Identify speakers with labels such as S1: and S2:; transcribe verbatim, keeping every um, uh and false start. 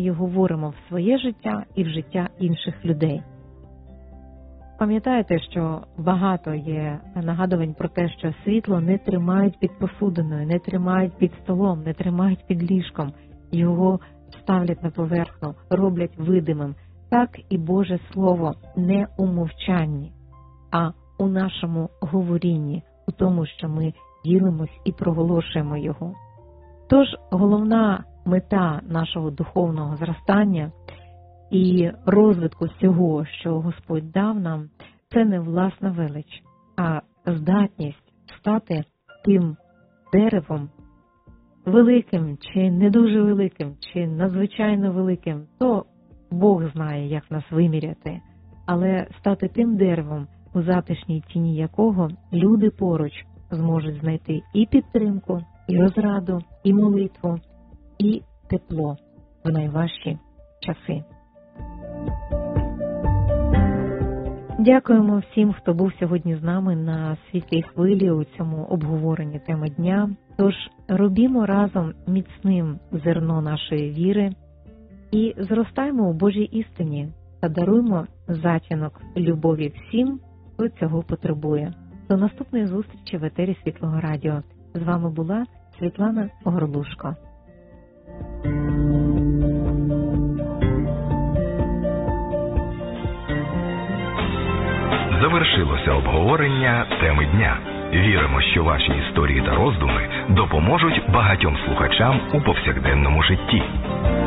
S1: і говоримо в своє життя і в життя інших людей. Пам'ятаєте, що багато є нагадувань про те, що світло не тримають під посудиною, не тримають під столом, не тримають під ліжком, його ставлять на поверхню, роблять видимим. Так і Боже Слово не у мовчанні, а у нашому говорінні, у тому, що ми ділимось і проголошуємо його. Тож головна мета нашого духовного зростання і розвитку всього, що Господь дав нам, це не власна велич, а здатність стати тим деревом, великим чи не дуже великим, чи надзвичайно великим, то Бог знає, як нас виміряти, але стати тим деревом, у затишній тіні якого люди поруч зможуть знайти і підтримку, і розраду, і молитву, і тепло в найважчі часи. Дякуємо всім, хто був сьогодні з нами на світлій хвилі у цьому обговоренні теми дня. Тож робімо разом міцним зерно нашої віри і зростаємо у Божій істині та даруємо затінок любові всім, хто цього потребує. До наступної зустрічі в етері Світлого Радіо. З вами була Світлана Горлушко.
S2: Завершилося обговорення теми дня. Віримо, що ваші історії та роздуми допоможуть багатьом слухачам у повсякденному житті.